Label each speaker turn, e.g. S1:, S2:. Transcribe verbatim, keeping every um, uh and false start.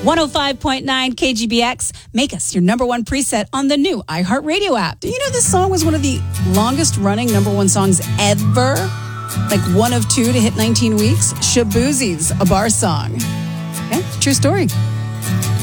S1: one oh five point nine K G B X. Make us your number one preset on the new iHeartRadio app. Do you know this song was one of the longest running number one songs ever? Like one of two to hit nineteen weeks? Shaboozie's A Bar Song. Okay, true story.